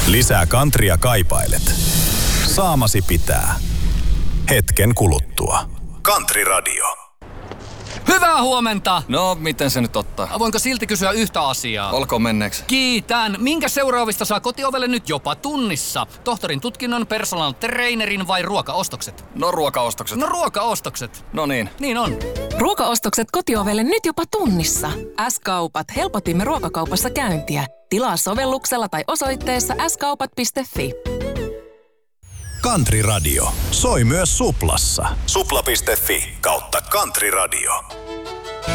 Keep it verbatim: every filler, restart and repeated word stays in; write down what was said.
Lisää kantria kaipailet. Saamasi pitää. Hetken kuluttua. Country Radio. Hyvää huomenta! No, miten se nyt ottaa? Voinko silti kysyä yhtä asiaa? Olkoon menneeksi. Kiitän. Minkä seuraavista saa kotiovelle nyt jopa tunnissa? Tohtorin tutkinnon, personal trainerin vai ruokaostokset? No ruokaostokset. No ruokaostokset. No niin. Niin on. Ruokaostokset kotiovelle nyt jopa tunnissa. S-kaupat. Helpotimme ruokakaupassa käyntiä. Tilaa sovelluksella tai osoitteessa s kaupat piste f i. Country Radio soi myös Suplassa. Supla piste fi kautta Country Radio.